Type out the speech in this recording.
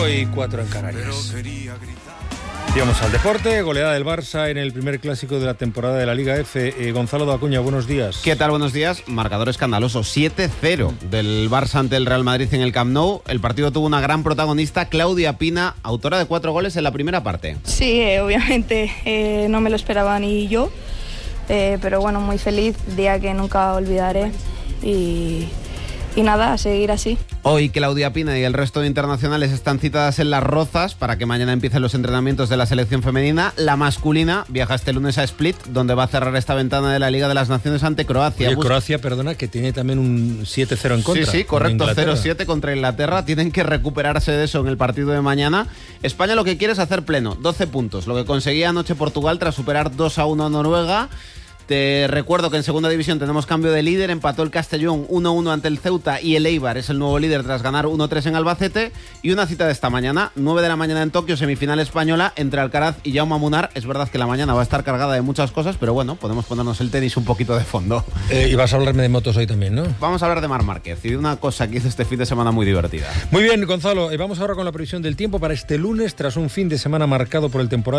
Y 4 en Canarias. Vamos al deporte, goleada del Barça en el primer clásico de la temporada de la Liga F. Gonzalo de Acuña, buenos días. ¿Qué tal? Buenos días. Marcador escandaloso, 7-0 del Barça ante el Real Madrid en el Camp Nou. El partido tuvo una gran protagonista, Claudia Pina, autora de 4 goles en la primera parte. Sí, obviamente no me lo esperaba ni yo, pero bueno, muy feliz, día que nunca olvidaré y nada, a seguir así. Hoy Claudia Pina y el resto de internacionales están citadas en Las Rozas para que mañana empiecen los entrenamientos de la selección femenina. La masculina viaja este lunes a Split, donde va a cerrar esta ventana de la Liga de las Naciones ante Croacia. Oye, Croacia, perdona, que tiene también un 7-0 en contra. Sí, correcto, 0-7 contra Inglaterra. Tienen que recuperarse de eso en el partido de mañana. España lo que quiere es hacer pleno, 12 puntos, lo que conseguía anoche Portugal tras superar 2-1 a Noruega. Te recuerdo que en segunda división tenemos cambio de líder, empató el Castellón 1-1 ante el Ceuta y el Eibar es el nuevo líder tras ganar 1-3 en Albacete. Y una cita de esta mañana, 9 de la mañana en Tokio, semifinal española entre Alcaraz y Jaume Munar. Es verdad que la mañana va a estar cargada de muchas cosas, pero bueno, podemos ponernos el tenis un poquito de fondo. Y vas a hablarme de motos hoy también, ¿no? Vamos a hablar de Marc Márquez y de una cosa que hizo este fin de semana muy divertida. Muy bien, Gonzalo, vamos ahora con la previsión del tiempo para este lunes, tras un fin de semana marcado por el temporal